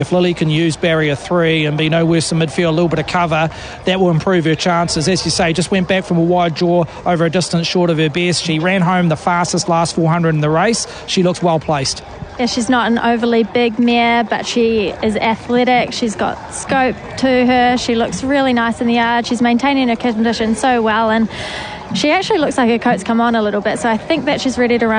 If Lily can use barrier 3 and be no worse than midfield, a little bit of cover, that will improve her chances. As you say, just went back from a wide draw over a distance short of her best. She ran home the fastest last 400 in the race. She looks well placed. Yeah, she's not an overly big mare, but she is athletic. She's got scope to her. She looks really nice in the yard. She's maintaining her condition so well, and she actually looks like her coat's come on a little bit, so I think that she's ready to run